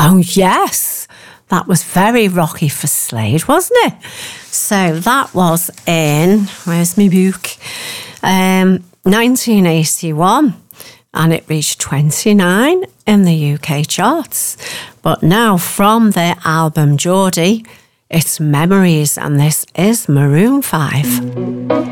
Oh, yes. That was very rocky for Slade, wasn't it? So that was in, where's my book? 1981. And it reached 29 in the UK charts. But now from their album Geordie, it's Memories, and this is Maroon 5.